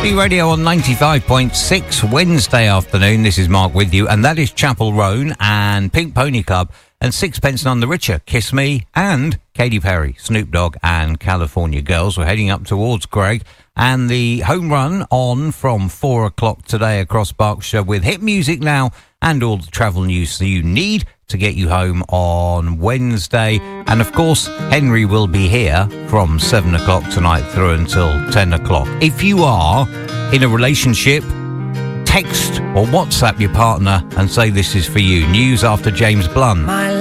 B Radio on 95.6 Wednesday afternoon. This is Mark with you, and that is Chapel Roan and Pink Pony Club and Sixpence None the Richer, Kiss Me, and Katy Perry, Snoop Dogg and California Girls. We're heading up towards Greg, and the home run on from 4 o'clock today across Berkshire with hit music now and all the travel news that you need to get you home on Wednesday. And of course, Henry will be here from 7 o'clock tonight through until 10 o'clock. If you are in a relationship, text or WhatsApp your partner and say this is for you. News after James Blunt.